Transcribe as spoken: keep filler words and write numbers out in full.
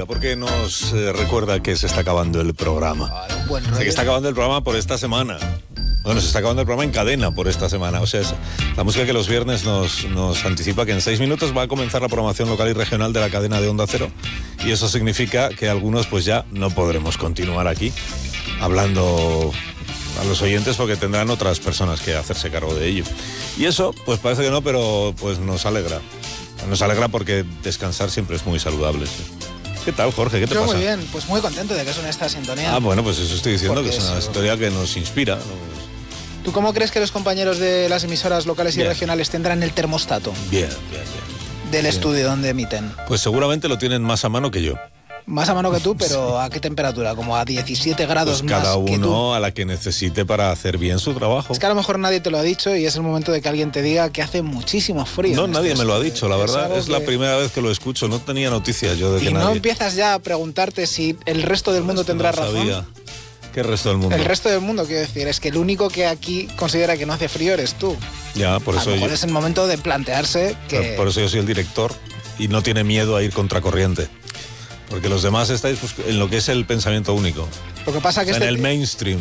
música porque nos eh, recuerda que se está acabando el programa. Ah, buen o sea, que está acabando el programa por esta semana. Bueno, se está acabando el programa en cadena por esta semana. O sea, es la música que los viernes nos, nos anticipa que en seis minutos va a comenzar la programación local y regional de la cadena de Onda Cero. Y eso significa que algunos pues ya no podremos continuar aquí hablando a los oyentes porque tendrán otras personas que hacerse cargo de ello. Y eso, pues parece que no, pero pues nos alegra. Nos alegra porque descansar siempre es muy saludable. ¿Sí? ¿Qué tal, Jorge? ¿Qué te Yo pasa? muy bien, pues muy contento de que suene esta sintonía. Ah, bueno, pues eso estoy diciendo, Porque que es una eso... historia que nos inspira, ¿no? ¿Tú cómo crees que los compañeros de las emisoras locales y Bien. regionales tendrán el termostato Bien, bien, bien. del Bien. estudio donde emiten? Pues seguramente lo tienen más a mano que yo. Más a mano que tú, pero ¿a qué temperatura? Como a diecisiete grados Pues más cada que tú. uno a la que necesite para hacer bien su trabajo. Es que a lo mejor nadie te lo ha dicho y es el momento de que alguien te diga que hace muchísimo frío. No, en nadie este me lo ha estudio. dicho, la verdad. algo Es la que- primera vez que lo escucho. No tenía noticias yo de Y que no nadie... empiezas ya a preguntarte si el resto del mundo Es que tendrá no razón. sabía. ¿Qué resto del mundo? El resto del mundo, quiero decir, es que el único que aquí considera que no hace frío eres tú. Ya, por a eso lo mejor yo... es el momento de plantearse que... Por eso yo soy el director y no tiene miedo a ir contracorriente. Porque los demás estáis pues, en lo que es el pensamiento único. Lo que pasa O que sea, en este... el mainstream.